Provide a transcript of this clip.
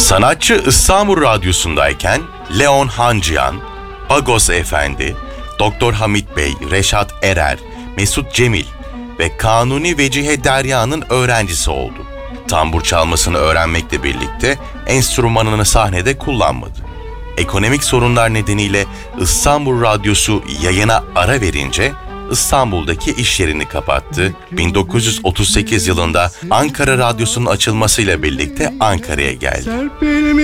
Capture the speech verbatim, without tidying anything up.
Sanatçı İstanbul Radyosu'ndayken Leon Hanciyan, Bagos Efendi, Doktor Hamit Bey, Reşat Erer, Mesut Cemil ve Kanuni Vecihe Derya'nın öğrencisi oldu. Tambur çalmasını öğrenmekle birlikte enstrümanını sahnede kullanmadı. Ekonomik sorunlar nedeniyle İstanbul Radyosu yayına ara verince İstanbul'daki iş yerini kapattı. bin dokuz yüz otuz sekiz yılında Ankara Radyosu'nun açılmasıyla birlikte Ankara'ya geldi.